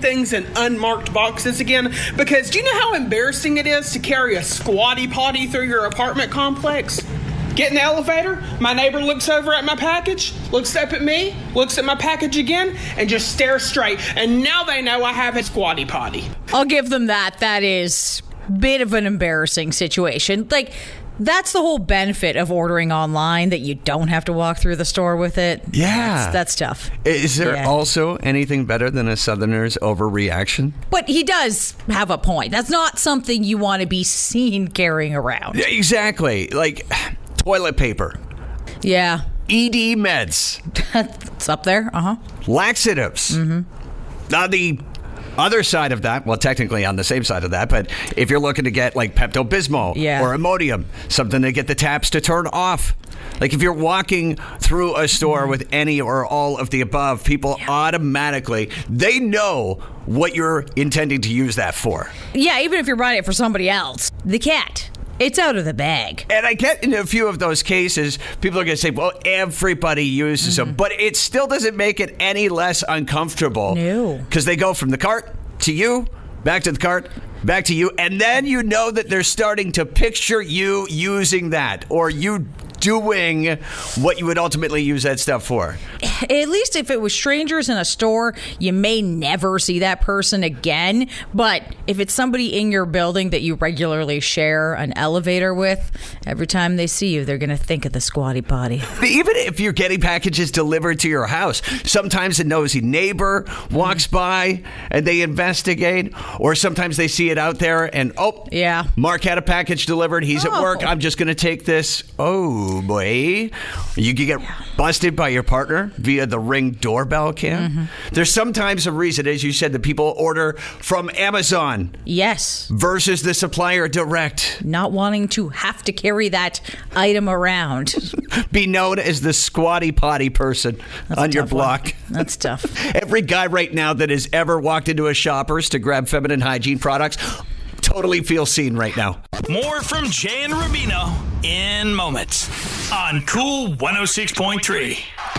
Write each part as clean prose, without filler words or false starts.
things in unmarked boxes again, because do you know how embarrassing it is to carry a squatty potty through your apartment complex? Get in the elevator, my neighbor looks over at my package, looks up at me, looks at my package again, and just stares straight. And now they know I have a squatty potty. I'll give them that. That is a bit of an embarrassing situation. Like, that's the whole benefit of ordering online, that you don't have to walk through the store with it. Yeah. That's tough. Is there also anything better than a Southerner's overreaction? But he does have a point. That's not something you want to be seen carrying around. Yeah, exactly. Like toilet paper. Yeah. ED meds. It's up there. Laxatives. Now, the other side of that, well, technically on the same side of that, but if you're looking to get like Pepto-Bismol or Imodium, something to get the taps to turn off. Like if you're walking through a store with any or all of the above, people automatically, they know what you're intending to use that for. Yeah, even if you're buying it for somebody else. The cat. It's out of the bag. And I get in a few of those cases, people are going to say, well, everybody uses them. But it still doesn't make it any less uncomfortable. No. Because they go from the cart to you, back to the cart, back to you. And then you know that they're starting to picture you using that, or you doing what you would ultimately use that stuff for. At least if it was strangers in a store, you may never see that person again. But if it's somebody in your building that you regularly share an elevator with, every time they see you, they're going to think of the squatty potty. Even if you're getting packages delivered to your house, sometimes a nosy neighbor walks by and they investigate, or sometimes they see it out there and, Mark had a package delivered. He's at work. I'm just going to take this. Oh, boy. You can get busted by your partner via the Ring doorbell cam. There's sometimes a reason, as you said, that people order from Amazon. Yes. Versus the supplier direct. Not wanting to have to carry that item around. Be known as the squatty potty person on your block. That's tough. Every guy right now that has ever walked into a Shoppers to grab feminine hygiene products totally feels seen right now. More from Jay and Rubino in moments on Cool 106.3.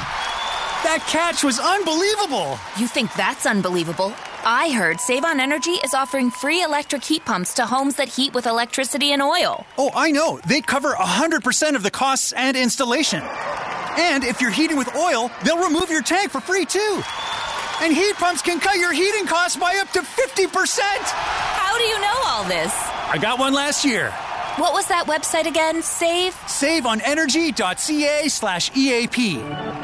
That catch was unbelievable. You think that's unbelievable? I heard Save on Energy is offering free electric heat pumps to homes that heat with electricity and oil. Oh, I know. They cover 100% of the costs and installation. And if you're heating with oil, they'll remove your tank for free, too. And heat pumps can cut your heating costs by up to 50%. How do you know all this? I got one last year. What was that website again? SaveOnEnergy.ca/EAP.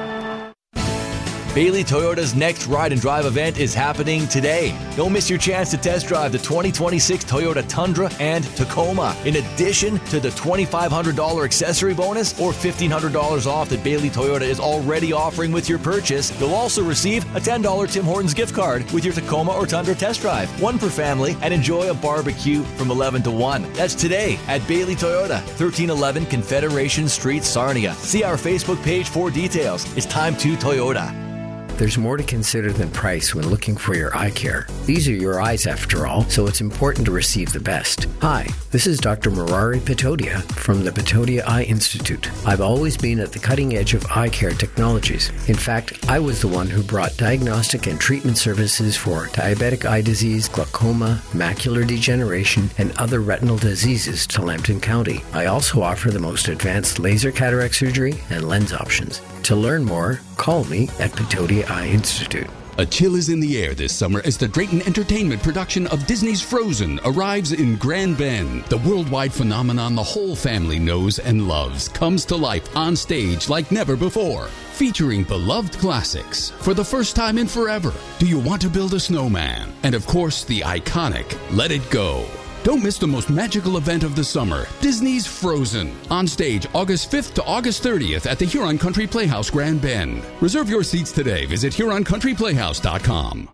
Bailey Toyota's next Ride and Drive event is happening today. Don't miss your chance to test drive the 2026 Toyota Tundra and Tacoma. In addition to the $2,500 accessory bonus or $1,500 off that Bailey Toyota is already offering with your purchase, you'll also receive a $10 Tim Hortons gift card with your Tacoma or Tundra test drive. One per family, and enjoy a barbecue from 11 to 1. That's today at Bailey Toyota, 1311 Confederation Street, Sarnia. See our Facebook page for details. It's time to Toyota. There's more to consider than price when looking for your eye care. These are your eyes, after all, so it's important to receive the best. Hi, this is Dr. Murari Patodia from the Patodia Eye Institute. I've always been at the cutting edge of eye care technologies. In fact, I was the one who brought diagnostic and treatment services for diabetic eye disease, glaucoma, macular degeneration, and other retinal diseases to Lambton County. I also offer the most advanced laser cataract surgery and lens options. To learn more, call me at Patodia Eye Institute. A chill is in the air this summer as the Drayton Entertainment production of Disney's Frozen arrives in Grand Bend. The worldwide phenomenon the whole family knows and loves comes to life on stage like never before. Featuring beloved classics for the first time in forever. Do You Want to Build a Snowman? And of course, the iconic Let It Go. Don't miss the most magical event of the summer, Disney's Frozen. On stage August 5th to August 30th at the Huron Country Playhouse, Grand Bend. Reserve your seats today. Visit HuronCountryPlayhouse.com.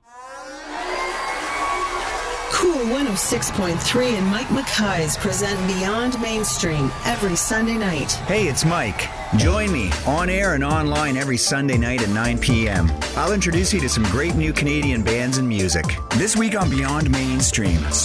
Cool 106.3 and Mike McKay's present Beyond Mainstream every Sunday night. Hey, it's Mike. Join me on air and online every Sunday night at 9 p.m. I'll introduce you to some great new Canadian bands and music. This week on Beyond Mainstream,